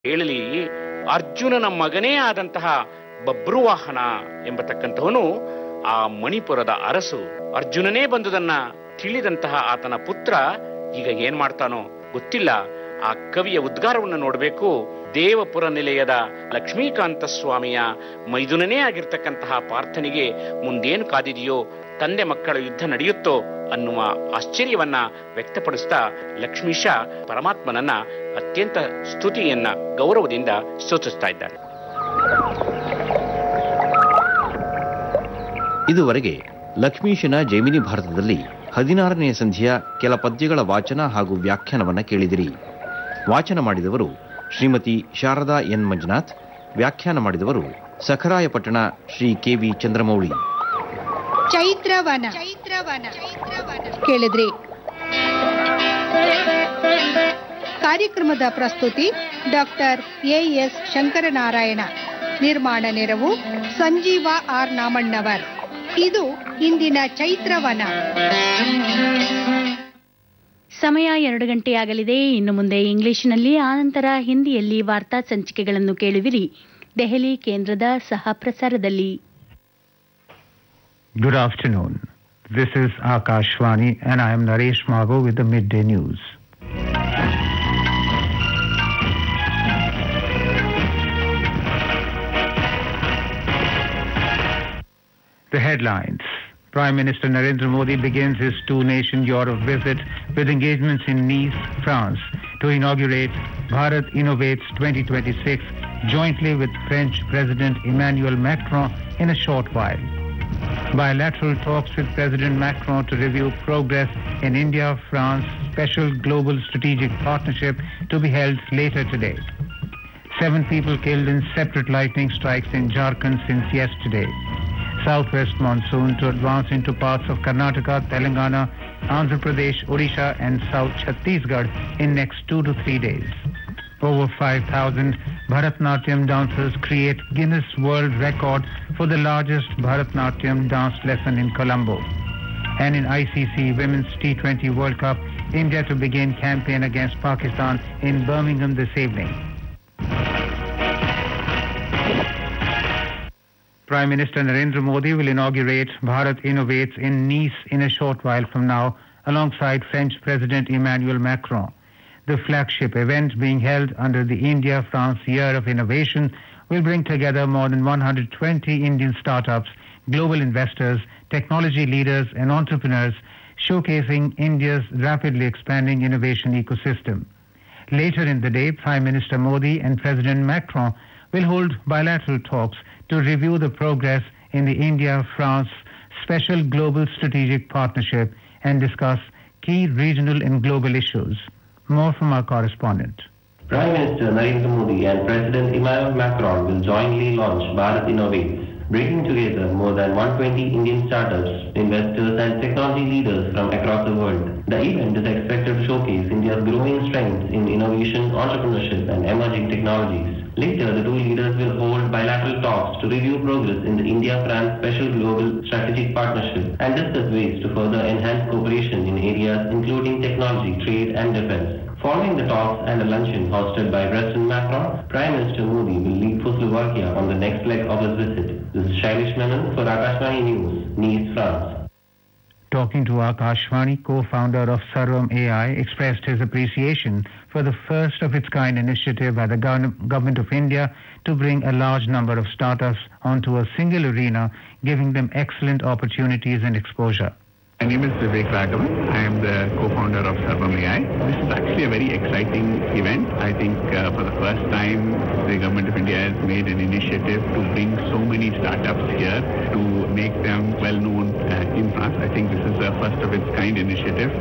ಹೇಳಲಿ, ಅರ್ಜುನನ ಮಗನೇ ಆದಂತಹ ಬಬ್ರುವಾಹನ ಎಂಬತಕ್ಕಂಥವನು ಆ ಮಣಿಪುರದ ಅರಸು. ಅರ್ಜುನನೇ ಬಂದುದನ್ನ ತಿಳಿದಂತಹ ಆತನ ಪುತ್ರ ಈಗ ಏನ್ ಮಾಡ್ತಾನೋ ಗೊತ್ತಿಲ್ಲ. ಆ ಕವಿಯ ಉದ್ಗಾರವನ್ನು ನೋಡಬೇಕು. ದೇವಪುರ ನಿಲಯದ ಲಕ್ಷ್ಮೀಕಾಂತ ಸ್ವಾಮಿಯ ಮೈದುನನೇ ಆಗಿರ್ತಕ್ಕಂತಹ ಪಾರ್ಥನಿಗೆ ಮುಂದೇನು ಕಾದಿದೆಯೋ, ತಂದೆ ಮಕ್ಕಳ ಯುದ್ಧ ನಡೆಯುತ್ತೋ ಅನ್ನುವ ಆಶ್ಚರ್ಯವನ್ನ ವ್ಯಕ್ತಪಡಿಸ್ತಾ ಲಕ್ಷ್ಮೀಶ ಪರಮಾತ್ಮನನ್ನ ಅತ್ಯಂತ ಸ್ತುತಿಯನ್ನ ಗೌರವದಿಂದ ಸ್ತುತಿಸ್ತಾ ಇದ್ದಾರೆ. ಇದುವರೆಗೆ ಲಕ್ಷ್ಮೀಶನ ಜೈಮಿನಿ ಭಾರತದಲ್ಲಿ 16ನೇ ಸಂಧಿಯ ಕೆಲ ಪದ್ಯಗಳ ವಾಚನ ಹಾಗೂ ವ್ಯಾಖ್ಯಾನವನ್ನ ಕೇಳಿದಿರಿ. ವಾಚನ ಮಾಡಿದವರು ಶ್ರೀಮತಿ ಶಾರದಾ ಎನ್ ಮಂಜುನಾಥ್, ವ್ಯಾಖ್ಯಾನ ಮಾಡಿದವರು ಸಖರಾಯಪಟ್ಟಣ ಶ್ರೀ ಕೆ.ವಿ. ಚಂದ್ರಮೌಳಿ. ಚೈತ್ರವನ ಕೇಳಿದ್ರಿ. ಕಾರ್ಯಕ್ರಮದ ಪ್ರಸ್ತುತಿ ಡಾಕ್ಟರ್ ಎಎಸ್ ಶಂಕರನಾರಾಯಣ. ನಿರ್ಮಾಣ ನೆರವು ಸಂಜೀವ ಆರ್ ನಾಮಣ್ಣವರ್. ಇದು ಇಂದಿನ ಚೈತ್ರವನ. ಸಮಯ 2 ಗಂಟೆಯಾಗಲಿದೆ. ಇನ್ನು ಮುಂದೆ ಇಂಗ್ಲಿಷ್ನಲ್ಲಿ, ಆನಂತರ ಹಿಂದಿಯಲ್ಲಿ ವಾರ್ತಾ ಸಂಚಿಕೆಗಳನ್ನು ಕೇಳುವಿರಿ ದೆಹಲಿ ಕೇಂದ್ರದ ಸಹ ಪ್ರಸಾರದಲ್ಲಿ. Good afternoon. This is Akashvani and I am Naresh Mago with the midday news. The headlines. Prime Minister Narendra Modi begins his two-nation Europe visit with engagements in Nice, France, to inaugurate Bharat Innovates 2026 jointly with French President Emmanuel Macron in a short while. Bilateral talks with President Macron to review progress in India-France Special Global Strategic Partnership to be held later today. 7 people killed in separate lightning strikes in Jharkhand since yesterday. Southwest monsoon to advance into parts of Karnataka, Telangana, Andhra Pradesh, Odisha and South Chhattisgarh in next 2 to 3 days. Over 5,000 Bharatnatyam dancers create Guinness World Record for the largest Bharatnatyam dance lesson in Colombo. And in ICC Women's T20 World Cup, India to begin campaign against Pakistan in Birmingham this evening. Prime Minister Narendra Modi will inaugurate Bharat Innovates in Nice in a short while from now, alongside French President Emmanuel Macron. The flagship event, being held under the India-France Year of Innovation, will bring together more than 120 Indian startups, global investors, technology leaders and entrepreneurs, showcasing India's rapidly expanding innovation ecosystem. Later in the day, Prime Minister Modi and President Macron will hold bilateral talks to review the progress in the India-France Special Global Strategic Partnership and discuss key regional and global issues. More from our correspondent. Prime Minister Narendra Modi and President Emmanuel Macron will jointly launch Bharat Innovates, bringing together more than 120 Indian startups, investors and technology leaders from across the world. The event is expected to showcase India's growing strengths in innovation, entrepreneurship and emerging technologies. Later, the two leaders will hold bilateral talks to review progress in the India-France Special Global Strategic Partnership and discuss ways to further enhance cooperation in areas including technology, trade and defense. Following the talks and a luncheon hosted by President Macron, Prime Minister Modi will leave for Slovakia on the next leg of his visit. This is Shailesh Menon for Akashvani News, Nice, France. Talking to Akashvani, co-founder of Sarvam AI expressed his appreciation for the first of its kind initiative by the Government of India to bring a large number of startups onto a single arena, giving them excellent opportunities and exposure. My name is Vivek Raghavan. I am the co-founder of Sarvam AI. This is actually a very exciting event. I think for the first time, the Government of India has made an initiative to bring so many startups here to make them well known in France. I think this is the first of its kind initiative.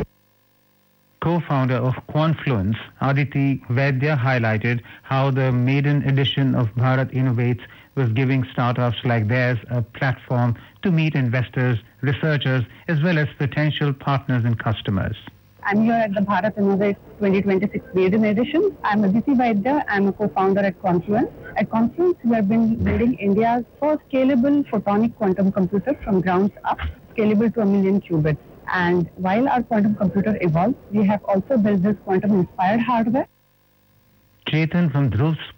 Co-founder of Quantfluence, Aditi Vaidya, highlighted how the maiden edition of Bharat Innovates was giving startups like theirs a platform to meet investors, researchers, as well as potential partners and customers. I'm here at the Bharat Innovates 2026 maiden edition. I'm Aditi Vaidya. I'm a co-founder at Confluence. At Confluence, we have been building India's first scalable photonic quantum computer from ground up, scalable to 1 million qubits. And while our quantum computer evolves, we have also built this quantum-inspired hardware. Chetan from Dhruv